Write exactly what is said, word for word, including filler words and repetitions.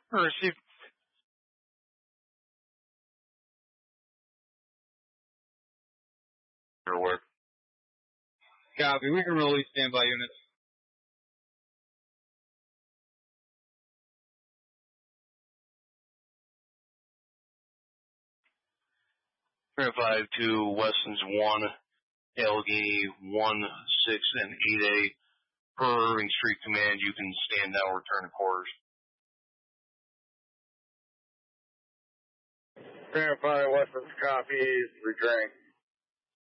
Received. Work. Copy. We can release standby units. five to Weston's one, Allegheny one, six, and eight A. Per Irving Street Command, you can stand down, return to quarters. five, Weston's copies, returning.